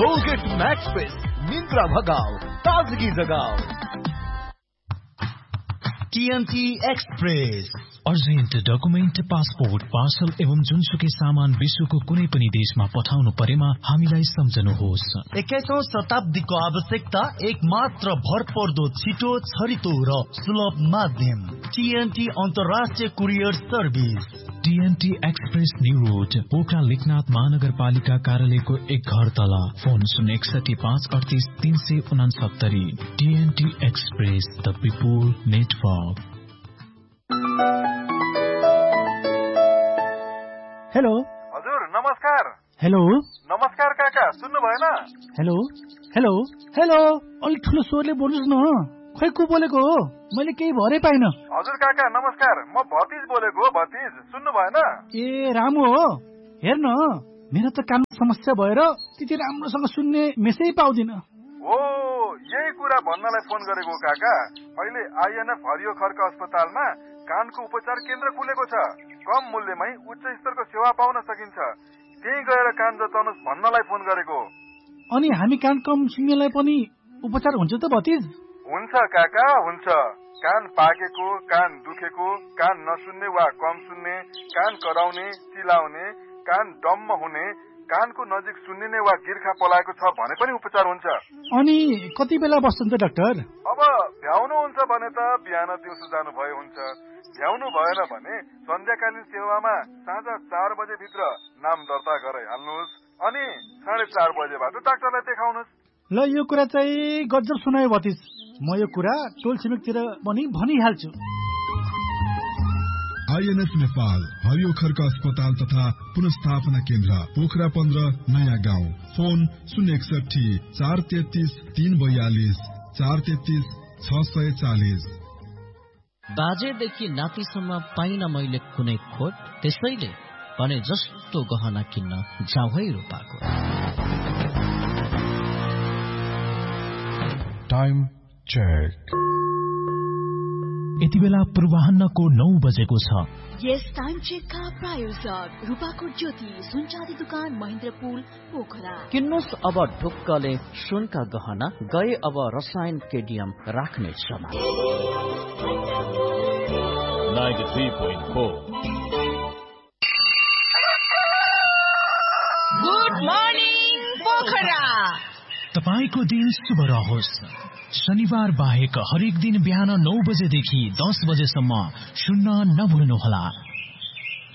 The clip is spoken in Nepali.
कोलगेट मैक्स फ्रेश निन्द्रा भगाओ, ताजगी जगाओ। TNT express urgent document, passport, parcel एवं जुनसुकै सामान विश्वको कुनै पनि देशमा पठाउनु परेमा हामीलाई सम्झनुहोस्। 21औं शताब्दीको आवश्यकता एक मात्र भरपर्दो, छिटो, छरितो र सुलभ माध्यम TNT अन्तर्राष्ट्रिय courier service. TNT express new road, Pokhara Lekhnath महानगरपालिका कार्यालयको एक घर तल। Phone 061-538-369। TNT express, the people network. Hello हजुर, नमस्कार। हेलो नमस्कार काका, सुन्नु भएन? हेलो हेलो हेलो, अलिक ठुलो स्वरले बोल्नुहोस् न। खै को बोलेको हो? मैले केही भरै पाइन। हजुर काका नमस्कार, म भतिज बोलेको हो। भतिज सुन्नु भएन? ए रामु हो। हेर्न, मेरो त कानमा समस्या भएर त्यति राम्रोसँग सुन्ने मेसै पाउँदिन। ओ, यही कुरा भन्नलाई फोन गरेको काका। अहिले INF हरियो खर्क अस्पतालमा कानको उपचार केन्द्र खुलेको छ। कम मूल्यमै उच्च स्तरको सेवा पाउन सकिन्छ। त्यही गएर कान जताउनुहोस् भन्नलाई फोन गरेको। अनि हामी कान कम सुन्नेलाई पनि उपचार हुन्छ त भतिज? हुन्छ काका, हुन्छ। कान पाकेको, कान दुखेको, कान नसुन्ने वा कम सुन्ने, कान कराउने, चिलाउने, कान डम्म हुने, कानको नजिक सुन्निने वा गिर्खा पलाएको छ भने पनि उपचार हुन्छ। अनि कति बेला बस्नुहुन्छ डाक्टर? अब भ्याउनु हुन्छ भने त बिहान दिउँसो जानु भए हुन्छ। भ्याउनु भएन भने सन्ध्याकालीन सेवामा साँझ 4 बजे भित्र नाम दर्ता गराइहाल्नुहोस्। अनि 4:30 बजेबाट डाक्टरलाई देखाउनुहोस्। ल, यो कुरा चाहिँ गजब सुनायो भतिज। म यो कुरा टोल छिमेकतिर पनि भनिहाल्छु। INF नेपाल हरियो खर्क अस्पताल तथा पुनर्स्थापना केन्द्र, पोखरा 15 नयाँ गाउँ। फोन 061-433-342, 433-640। बाजेदेखि नातिसम्म पाइन मैले कुनै खोट, त्यसैले भने जस्तो गहना किन्न जाऊ है रूपाको। Time check. यति बेला पूर्वाह्नको 9 बजेको छ। यस टाइम चेकका प्रायोजक रूपाको ज्योति सुनचाँदी दुकान, महेन्द्रपुल, पोखरा। किन्नुहोस् अब ढुक्कले सुनका गहना, गए अब रसायन केडियम राख्ने समय। 93.4 गुड मर्निङ पोखरा। तपाईको दिन शुभ रहोस्। शनिबार बाहेक हरेक दिन बिहान 9 बजेदेखि 10 बजेसम्म सुन्न नभुल्नुहोला।